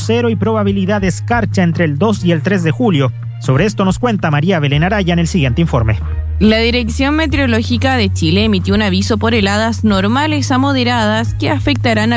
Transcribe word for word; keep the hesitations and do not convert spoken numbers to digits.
cero y probabilidad de escarcha entre el dos y el tres de julio. Sobre esto nos cuenta María Belén Araya en el siguiente informe. La Dirección Meteorológica de Chile emitió un aviso por heladas normales a moderadas que afectarán a